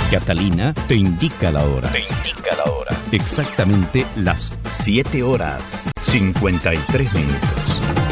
Catalina te indica la hora. Exactamente las 7 horas 53 minutos.